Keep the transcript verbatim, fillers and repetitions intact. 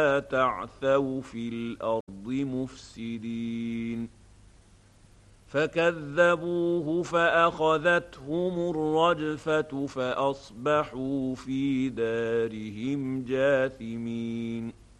تعثوا في الأرض مفسدين فكذبوه فأخذتهم الرجفة فأصبحوا في دارهم جاثمين